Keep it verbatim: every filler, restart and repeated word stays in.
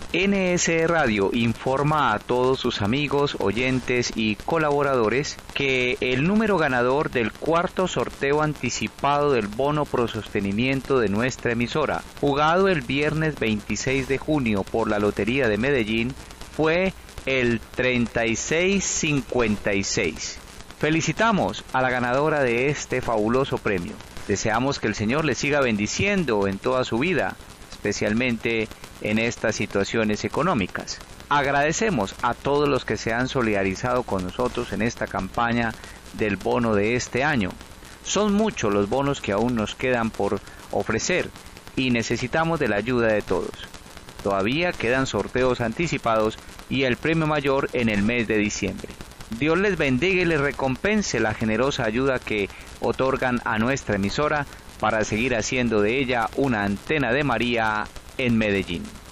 N S Radio informa a todos sus amigos, oyentes y colaboradores que el número ganador del cuarto sorteo anticipado del bono pro sostenimiento de nuestra emisora, jugado el viernes veintiséis de junio por la Lotería de Medellín, fue el treinta y seis cincuenta y seis. Felicitamos a la ganadora de este fabuloso premio. Deseamos que el Señor le siga bendiciendo en toda su vida, especialmente en estas situaciones económicas. Agradecemos a todos los que se han solidarizado con nosotros en esta campaña del bono de este año. Son muchos los bonos que aún nos quedan por ofrecer y necesitamos de la ayuda de todos. Todavía quedan sorteos anticipados y el premio mayor en el mes de diciembre. Dios les bendiga y les recompense la generosa ayuda que otorgan a nuestra emisora para seguir haciendo de ella una antena de María en Medellín.